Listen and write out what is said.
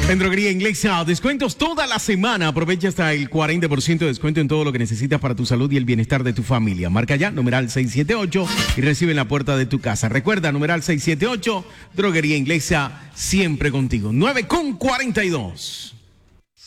En Droguería Inglesa, descuentos toda la semana. Aprovecha hasta el 40% de descuento en todo lo que necesitas para tu salud y el bienestar de tu familia. Marca ya, numeral 678 y recibe en la puerta de tu casa. Recuerda, numeral 678, Droguería Inglesa, siempre contigo. 9:42.